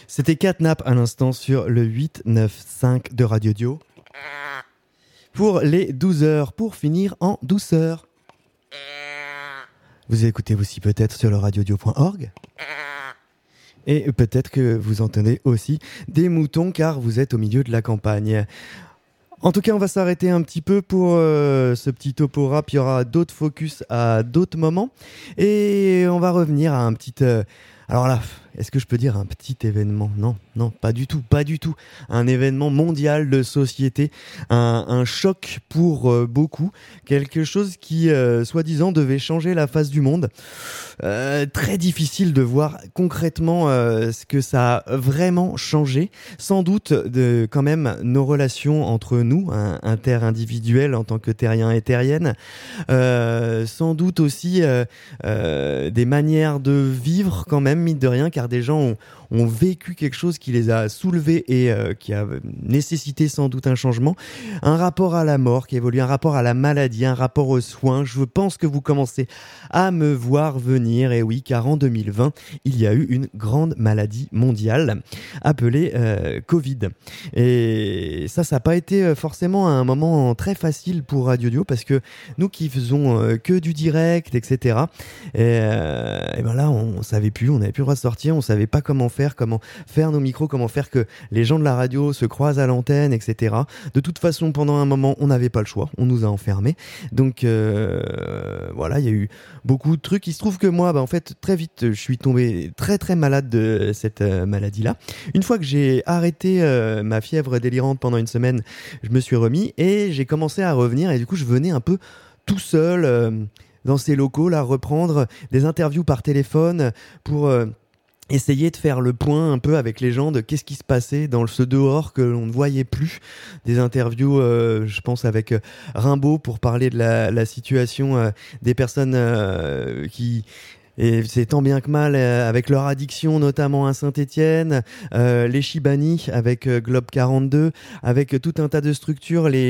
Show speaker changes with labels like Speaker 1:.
Speaker 1: C'était Catnap à l'instant sur le 895 de Radio Dio. Pour les 12 heures, pour finir en douceur. Vous écoutez aussi peut-être sur le radiodio.org. Et peut-être que vous entendez aussi des moutons car vous êtes au milieu de la campagne. En tout cas, on va s'arrêter un petit peu pour ce petit topo rap. Il y aura d'autres focus à d'autres moments. Et on va revenir à un petit... alors là, est-ce que je peux dire un petit événement ? Non, pas du tout. Un événement mondial de société, un choc pour beaucoup, quelque chose qui, soi-disant, devait changer la face du monde. Très difficile de voir concrètement ce que ça a vraiment changé. Sans doute quand même nos relations entre nous, inter-individuelles en tant que terriens et terriennes. Sans doute aussi des manières de vivre quand même, mine de rien, car des gens ont vécu quelque chose qui les a soulevés et qui a nécessité sans doute un changement. Un rapport à la mort qui évolue, un rapport à la maladie, un rapport aux soins. Je pense que vous commencez à me voir venir. Et oui, car en 2020, il y a eu une grande maladie mondiale appelée Covid. Et ça n'a pas été forcément un moment très facile pour Radio Dio parce que nous qui faisons que du direct, etc. Et ben là, on savait plus, on n'avait plus le droit de sortir, on savait pas comment faire nos micros, comment faire que les gens de la radio se croisent à l'antenne, etc. De toute façon, pendant un moment, on n'avait pas le choix, on nous a enfermés. Donc voilà, il y a eu beaucoup de trucs. Il se trouve que moi, en fait, très vite, je suis tombé très très malade de cette maladie-là. Une fois que j'ai arrêté ma fièvre délirante pendant une semaine, je me suis remis et j'ai commencé à revenir et du coup, je venais un peu tout seul dans ces locaux, là, reprendre des interviews par téléphone pour... essayer de faire le point un peu avec les gens de qu'est-ce qui se passait dans ce dehors que l'on ne voyait plus. Des interviews, je pense, avec Rimbaud pour parler de la situation des personnes qui... Et c'est tant bien que mal avec leur addiction, notamment à Saint-Étienne, les Chibani avec Globe 42, avec tout un tas de structures, les